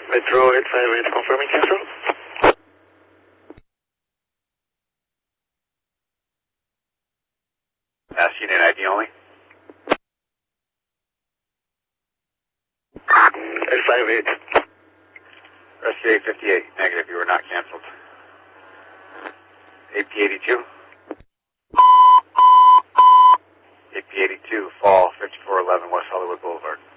Metro 858 confirming cancel. Mass unit ID only. 858. Rescue 858, negative, you were not canceled. AP82. AP82, fall 5411 West Hollywood Boulevard.